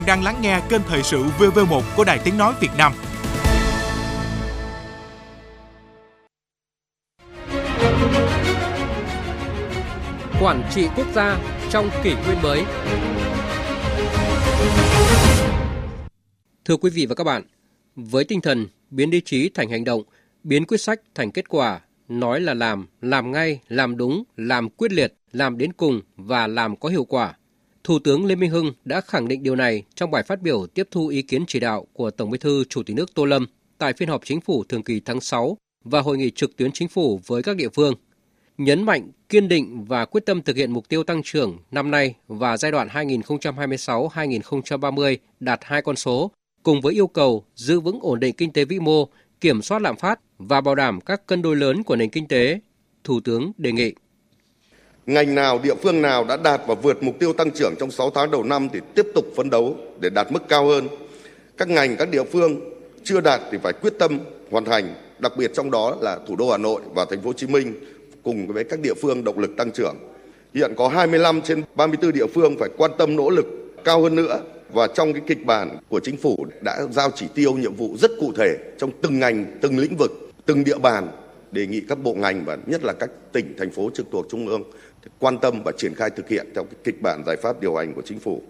Đang lắng nghe kênh thời sự VV1 của Đài Tiếng nói Việt Nam. Quản trị quốc gia trong kỷ nguyên mới. Thưa quý vị và các bạn, với tinh thần biến ý chí thành hành động, biến quyết sách thành kết quả, nói là làm ngay, làm đúng, làm quyết liệt, làm đến cùng và làm có hiệu quả, Thủ tướng Lê Minh Hưng đã khẳng định điều này trong bài phát biểu tiếp thu ý kiến chỉ đạo của Tổng Bí thư Chủ tịch nước Tô Lâm tại phiên họp Chính phủ thường kỳ tháng 6 và hội nghị trực tuyến Chính phủ với các địa phương. Nhấn mạnh kiên định và quyết tâm thực hiện mục tiêu tăng trưởng năm nay và giai đoạn 2026-2030 đạt 2 con số, cùng với yêu cầu giữ vững ổn định kinh tế vĩ mô, kiểm soát lạm phát và bảo đảm các cân đối lớn của nền kinh tế. Thủ tướng đề nghị ngành nào, địa phương nào đã đạt và vượt mục tiêu tăng trưởng trong 6 tháng đầu năm thì tiếp tục phấn đấu để đạt mức cao hơn. Các ngành, các địa phương chưa đạt thì phải quyết tâm hoàn thành, đặc biệt trong đó là thủ đô Hà Nội và thành phố Hồ Chí Minh cùng với các địa phương động lực tăng trưởng. Hiện có 25 trên 34 địa phương phải quan tâm nỗ lực cao hơn nữa, và trong cái kịch bản của Chính phủ đã giao chỉ tiêu nhiệm vụ rất cụ thể trong từng ngành, từng lĩnh vực, từng địa bàn, đề nghị các bộ ngành và nhất là các tỉnh, thành phố trực thuộc Trung ương quan tâm và triển khai thực hiện theo cái kịch bản giải pháp điều hành của Chính phủ.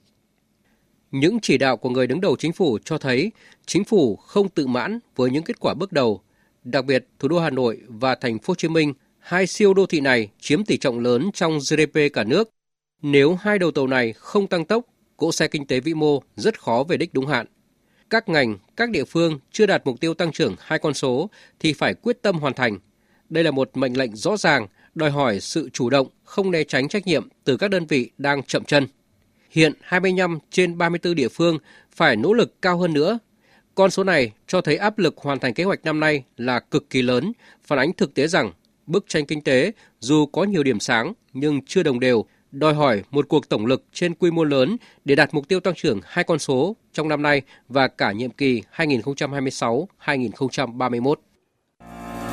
Những chỉ đạo của người đứng đầu Chính phủ cho thấy Chính phủ không tự mãn với những kết quả bước đầu. Đặc biệt, thủ đô Hà Nội và thành phố Hồ Chí Minh, hai siêu đô thị này chiếm tỷ trọng lớn trong GDP cả nước. Nếu hai đầu tàu này không tăng tốc, cỗ xe kinh tế vĩ mô rất khó về đích đúng hạn. Các ngành, các địa phương chưa đạt mục tiêu tăng trưởng 2 con số thì phải quyết tâm hoàn thành. Đây là một mệnh lệnh rõ ràng, đòi hỏi sự chủ động, không né tránh trách nhiệm từ các đơn vị đang chậm chân. Hiện 25 trên 34 địa phương phải nỗ lực cao hơn nữa. Con số này cho thấy áp lực hoàn thành kế hoạch năm nay là cực kỳ lớn, phản ánh thực tế rằng bức tranh kinh tế dù có nhiều điểm sáng nhưng chưa đồng đều, đòi hỏi một cuộc tổng lực trên quy mô lớn để đạt mục tiêu tăng trưởng 2 con số trong năm nay và cả nhiệm kỳ 2026-2031.